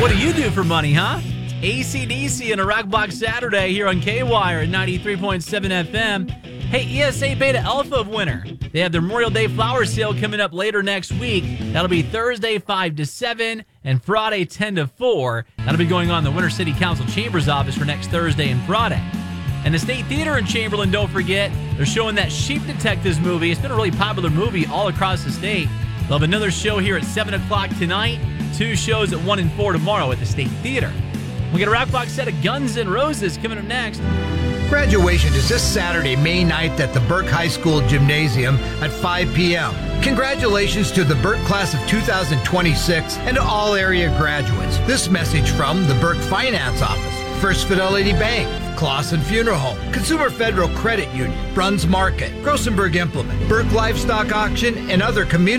What do you do for money, huh? AC/DC and a Rock Block Saturday here on K-Wire at 93.7 FM. Hey, ESA Beta Alpha winner. They have their Memorial Day flower sale coming up later next week. That'll be Thursday 5 to 7 and Friday 10 to 4. That'll be going on in the Winter City Council Chambers office for next Thursday and Friday. And the State Theater in Chamberlain, don't forget, they're showing that Sheep Detectives movie. It's been a really popular movie all across the state. They'll have another show here at 7 o'clock tonight, 2 shows at 1 and 4 tomorrow at the State Theater. We got a Rock Block set of Guns N' Roses coming up next. Graduation is this Saturday, May 9th at the Burke High School Gymnasium at 5 p.m. Congratulations to the Burke class of 2026 and to all area graduates. This message from the Burke Finance Office, First Fidelity Bank, Clausen Funeral Home, Consumer Federal Credit Union, Bruns Market, Grossenberg Implement, Burke Livestock Auction, and other community